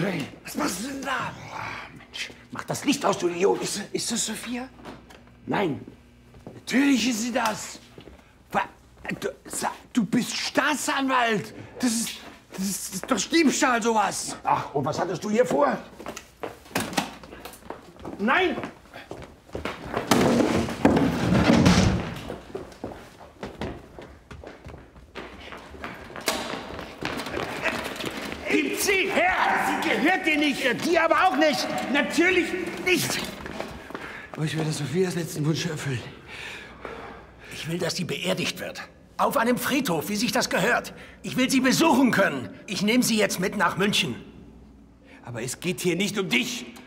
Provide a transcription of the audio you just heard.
Was machst du denn da? Oh, Mensch, mach das Licht aus, du Idiot. Ist das Sophia? Nein. Natürlich ist sie das. Du bist Staatsanwalt. Das ist doch Diebstahl, sowas. Ach, und was hattest du hier vor? Nein! Gib sie her! Sie gehört dir nicht, dir aber auch nicht. Natürlich nicht. Aber ich werde Sophias letzten Wunsch erfüllen. Ich will, dass sie beerdigt wird. Auf einem Friedhof, wie sich das gehört. Ich will sie besuchen können. Ich nehme sie jetzt mit nach München. Aber es geht hier nicht um dich.